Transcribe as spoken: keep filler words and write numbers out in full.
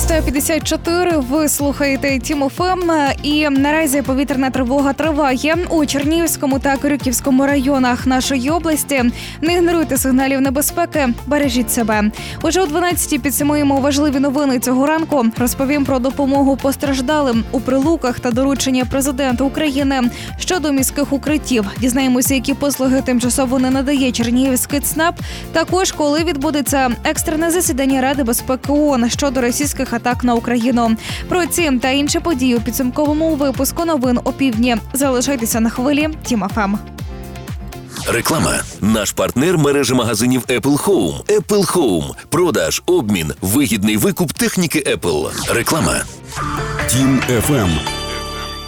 шість п'ятдесят чотири, ви слухаєте Тім ФМ, і наразі повітряна тривога триває у Чернігівському та Корюківському районах нашої області. Не ігноруйте сигналів небезпеки, бережіть себе. Уже о дванадцятій підсумуємо важливі новини цього ранку. Розповім про допомогу постраждалим у Прилуках та доручення президента України щодо міських укриттів. Дізнаємося, які послуги тимчасово не надає Чернігівський ЦНАП. Також, коли відбудеться екстрене засідання Ради безпеки ООН щодо російських атак на Україну. Про ці та інші події у підсумковому випуску новин опівдні. Залишайтеся на хвилі Тім ФМ. Реклама. Наш партнер – мережа магазинів Apple Home. Apple Home. Продаж, обмін, вигідний викуп техніки Apple. Реклама. Тім ФМ.